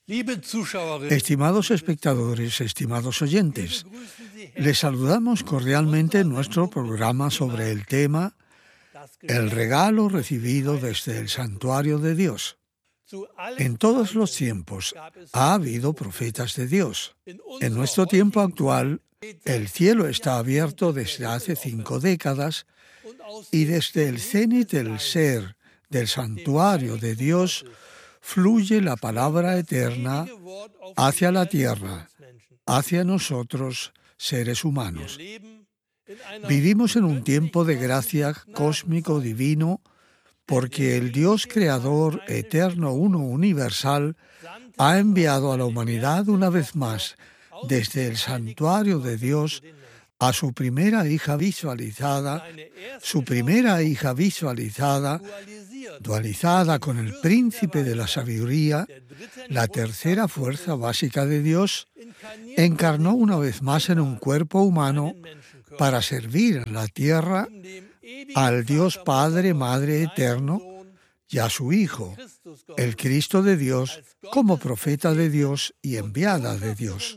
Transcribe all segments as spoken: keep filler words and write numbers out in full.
Estimados espectadores, estimados oyentes, les saludamos cordialmente en nuestro programa sobre el tema El regalo recibido desde el santuario de Dios. En todos los tiempos ha habido profetas de Dios. En nuestro tiempo actual, el cielo está abierto desde hace cinco décadas y desde el cenit del ser del santuario de Dios fluye la palabra eterna hacia la tierra, hacia nosotros, seres humanos. Vivimos en un tiempo de gracia cósmico divino porque el Dios creador, eterno, uno, universal, ha enviado a la humanidad una vez más desde el santuario de Dios a su primera hija visualizada, su primera hija visualizada, dualizada con el príncipe de la sabiduría, la tercera fuerza básica de Dios, encarnó una vez más en un cuerpo humano para servir en la tierra al Dios Padre, Madre eterno y a su Hijo, el Cristo de Dios, como profeta de Dios y enviada de Dios.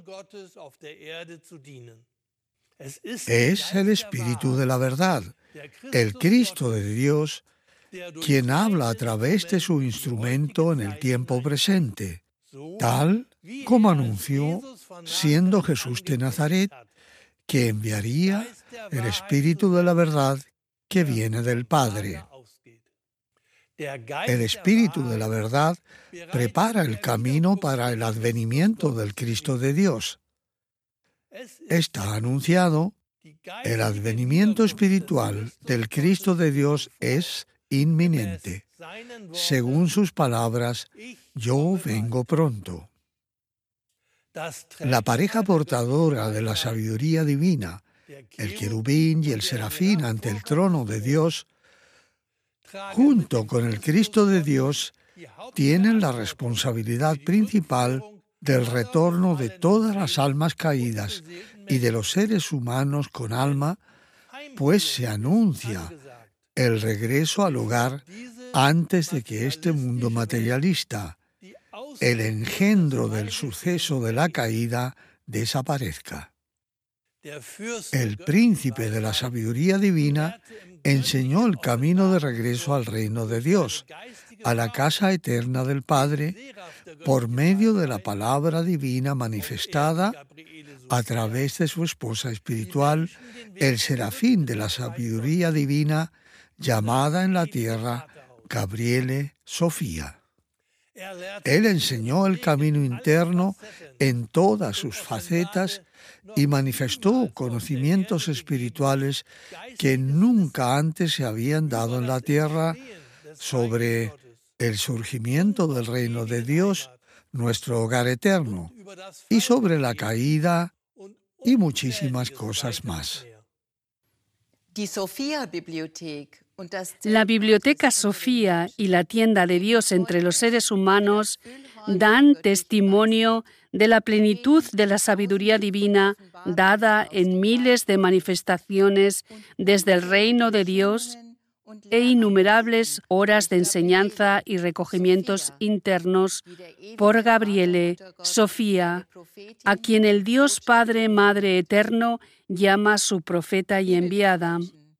Es el Espíritu de la verdad, el Cristo de Dios, quien habla a través de su instrumento en el tiempo presente, tal como anunció, siendo Jesús de Nazaret, que enviaría el Espíritu de la verdad que viene del Padre. El Espíritu de la verdad prepara el camino para el advenimiento del Cristo de Dios. Está anunciado, el advenimiento espiritual del Cristo de Dios es inminente. Según sus palabras, yo vengo pronto. La pareja portadora de la sabiduría divina, el querubín y el serafín ante el trono de Dios, junto con el Cristo de Dios, tienen la responsabilidad principal del retorno de todas las almas caídas y de los seres humanos con alma, pues se anuncia el regreso al hogar antes de que este mundo materialista, el engendro del suceso de la caída, desaparezca. El príncipe de la sabiduría divina enseñó el camino de regreso al reino de Dios, a la casa eterna del Padre, por medio de la palabra divina manifestada a través de su esposa espiritual, el serafín de la sabiduría divina, llamada en la tierra Gabriele Sofía. Él enseñó el camino interno en todas sus facetas y manifestó conocimientos espirituales que nunca antes se habían dado en la tierra sobre el surgimiento del reino de Dios, nuestro hogar eterno, y sobre la caída y muchísimas cosas más. La Biblioteca Sofía y la tienda de Dios entre los seres humanos dan testimonio de la plenitud de la sabiduría divina dada en miles de manifestaciones desde el reino de Dios e innumerables horas de enseñanza y recogimientos internos por Gabriele Sofía, a quien el Dios Padre, Madre eterno llama su profeta y enviada.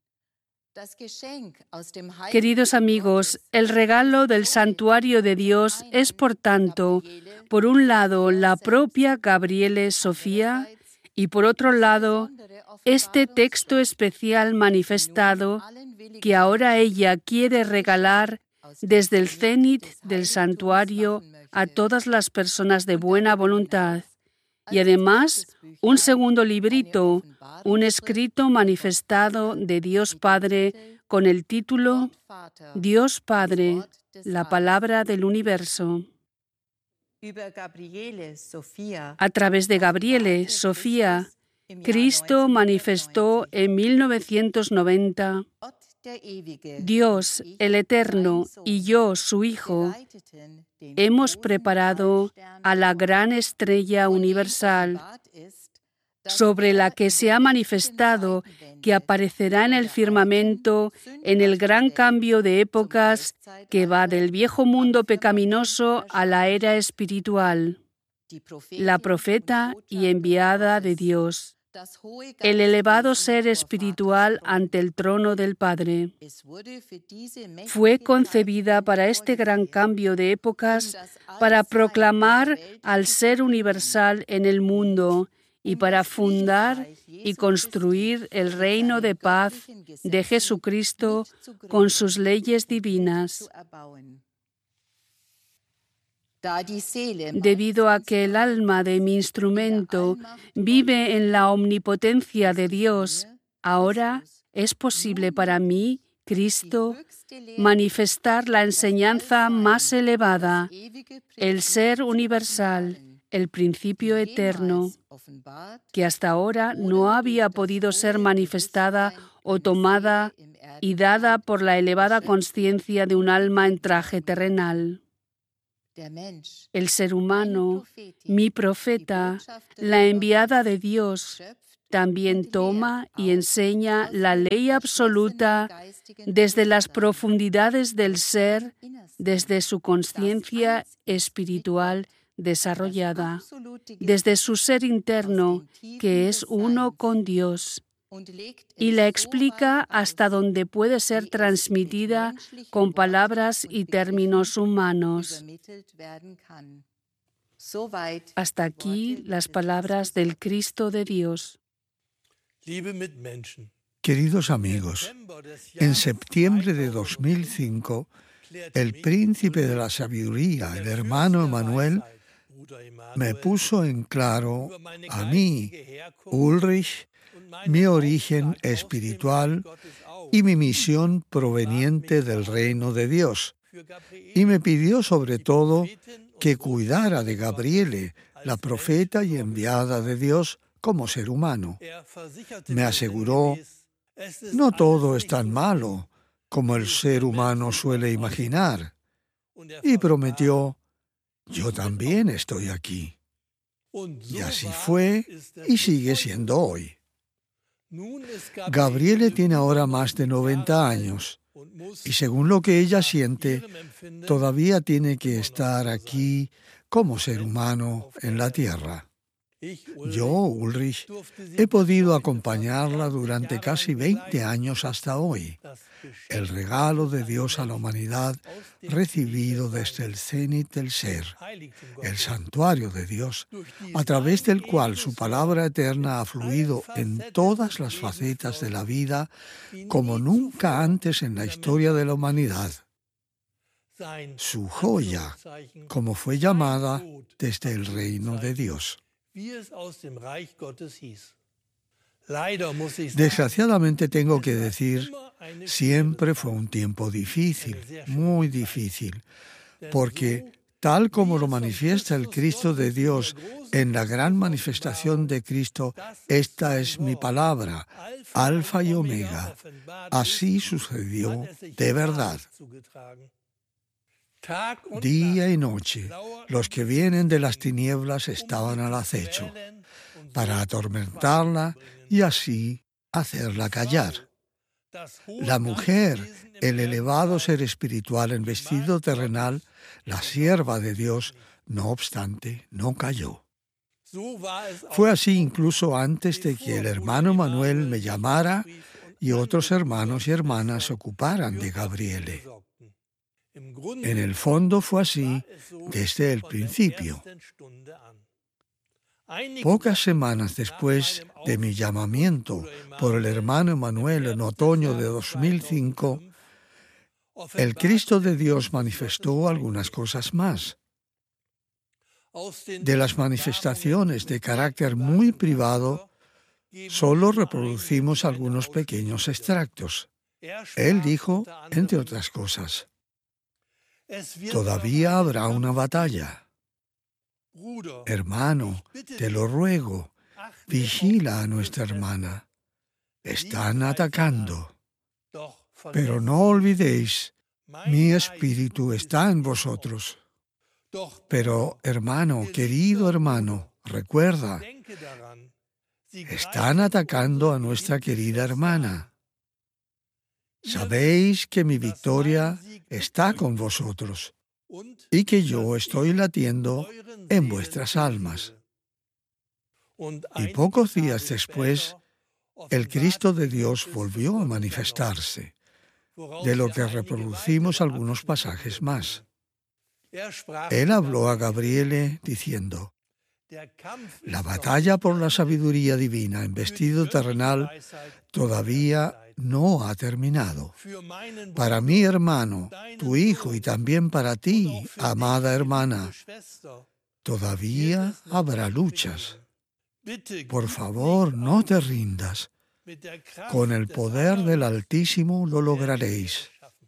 Queridos amigos, el regalo del santuario de Dios es, por tanto, por un lado, la propia Gabriele Sofía y, por otro lado, este texto especial manifestado que ahora ella quiere regalar desde el cenit del santuario a todas las personas de buena voluntad. Y además, un segundo librito, un escrito manifestado de Dios Padre con el título Dios Padre, la palabra del universo. A través de Gabriele Sofía, Cristo manifestó en mil novecientos noventa, Dios, el Eterno, y yo, su Hijo, hemos preparado a la gran estrella universal sobre la que se ha manifestado que aparecerá en el firmamento en el gran cambio de épocas que va del viejo mundo pecaminoso a la era espiritual, la profeta y enviada de Dios, el elevado ser espiritual ante el trono del Padre. Fue concebida para este gran cambio de épocas, para proclamar al ser universal en el mundo y para fundar y construir el reino de paz de Jesucristo con sus leyes divinas. Debido a que el alma de mi instrumento vive en la omnipotencia de Dios, ahora es posible para mí, Cristo, manifestar la enseñanza más elevada, el ser universal, el principio eterno, que hasta ahora no había podido ser manifestada o tomada y dada por la elevada conciencia de un alma en traje terrenal. El ser humano, mi profeta, la enviada de Dios, también toma y enseña la ley absoluta desde las profundidades del ser, desde su conciencia espiritual desarrollada, desde su ser interno, que es uno con Dios, y la explica hasta donde puede ser transmitida con palabras y términos humanos. Hasta aquí las palabras del Cristo de Dios. Queridos amigos, en septiembre de dos mil cinco, el príncipe de la sabiduría, el hermano Emanuel, me puso en claro a mí, Ulrich, mi origen espiritual y mi misión proveniente del reino de Dios. Y me pidió sobre todo que cuidara de Gabriele, la profeta y enviada de Dios, como ser humano. Me aseguró, no todo es tan malo como el ser humano suele imaginar. Y prometió, yo también estoy aquí. Y así fue y sigue siendo hoy. Gabriele tiene ahora más de noventa años y según lo que ella siente, todavía tiene que estar aquí como ser humano en la tierra. Yo, Ulrich, he podido acompañarla durante casi veinte años hasta hoy. El regalo de Dios a la humanidad recibido desde el cenit del ser, el santuario de Dios, a través del cual su palabra eterna ha fluido en todas las facetas de la vida como nunca antes en la historia de la humanidad. Su joya, como fue llamada desde el reino de Dios. Desgraciadamente tengo que decir, siempre fue un tiempo difícil, muy difícil, porque tal como lo manifiesta el Cristo de Dios en la gran manifestación de Cristo, esta es mi palabra, Alfa y Omega. Así sucedió de verdad. Día y noche, los que vienen de las tinieblas estaban al acecho para atormentarla y así hacerla callar. La mujer, el elevado ser espiritual en vestido terrenal, la sierva de Dios, no obstante, no cayó. Fue así incluso antes de que el hermano Manuel me llamara y otros hermanos y hermanas se ocuparan de Gabriele. En el fondo fue así desde el principio. Pocas semanas después de mi llamamiento por el hermano Emanuel en otoño de dos mil cinco, el Cristo de Dios manifestó algunas cosas más. De las manifestaciones de carácter muy privado, solo reproducimos algunos pequeños extractos. Él dijo, entre otras cosas, todavía habrá una batalla. Hermano, te lo ruego, vigila a nuestra hermana. Están atacando. Pero no olvidéis, mi espíritu está en vosotros. Pero, hermano, querido hermano, recuerda, están atacando a nuestra querida hermana. Sabéis que mi victoria está con vosotros y que yo estoy latiendo en vuestras almas. Y pocos días después, el Cristo de Dios volvió a manifestarse, de lo que reproducimos algunos pasajes más. Él habló a Gabriele diciendo: la batalla por la sabiduría divina en vestido terrenal todavía no ha terminado. Para mi hermano, tu hijo, y también para ti, amada hermana, todavía habrá luchas. Por favor, no te rindas. Con el poder del Altísimo lo lograréis.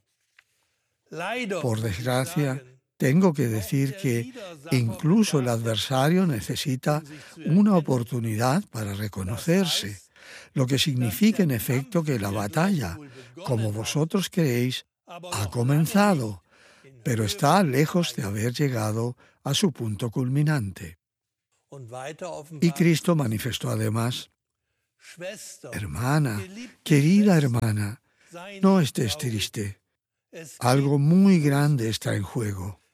Por desgracia, tengo que decir que incluso el adversario necesita una oportunidad para reconocerse, lo que significa en efecto que la batalla, como vosotros creéis, ha comenzado, pero está lejos de haber llegado a su punto culminante. Y Cristo manifestó además: hermana, querida hermana, no estés triste. Algo muy grande está en juego.